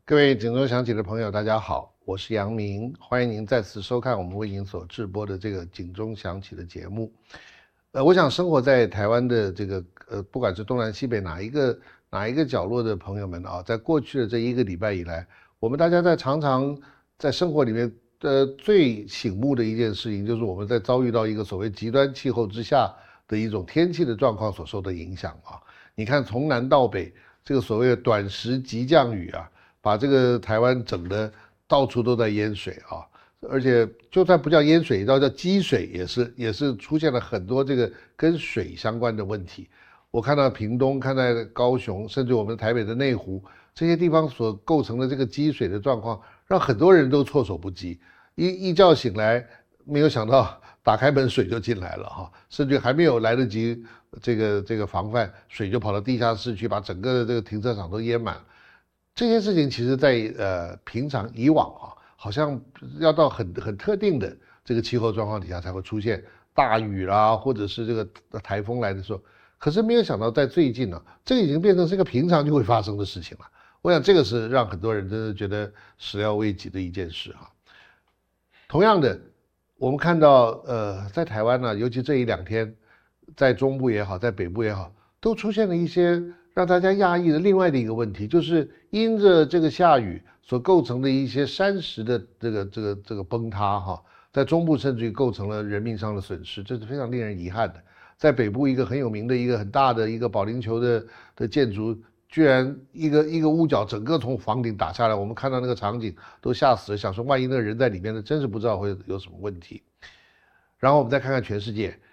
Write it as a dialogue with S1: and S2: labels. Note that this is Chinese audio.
S1: 各位警钟响起的朋友，大家好，我是杨明，欢迎您再次收看我们为您所制播的这个警钟响起的节目。我想生活在台湾的这个不管是东南西北哪一个角落的朋友们啊，在过去的这一个礼拜以来，我们大家常常在生活里面最醒目的一件事情，就是我们在遭遇到一个所谓极端气候之下的一种天气的状况所受的影响啊。你看从南到北，这个所谓的短时急降雨啊，把这个台湾整的到处都在淹水啊。而且就算不叫淹水，叫积水，也是出现了很多这个跟水相关的问题。我看到屏东，看到高雄，甚至我们台北的内湖这些地方所构成的这个积水的状况，让很多人都措手不及。一觉醒来，没有想到打开门水就进来了哈，甚至还没有来得及这个防范，水就跑到地下室去，把整个的这个停车场都淹满。这些事情其实在平常以往啊，好像要到很特定的这个气候状况底下才会出现大雨啦，或者是这个台风来的时候。可是没有想到在最近呢，这个已经变成是一个平常就会发生的事情了。我想这个是让很多人真的觉得始料未及的一件事哈。同样的，我们看到在台湾呢，尤其这一两天，在中部也好，在北部也好，都出现了一些让大家讶异的另外的一个问题，就是因着这个下雨所构成的一些山石的这个崩塌哈，在中部甚至于构成了人命上的损失，这是非常令人遗憾的。在北部一个很有名的一个很大的一个保龄球的建筑，居然一个屋角整个从房顶打下来，我们看到那个场景都吓死了，想说万一那个人在里面呢，真是不知道会有什么问题。然后我们再看看全世界，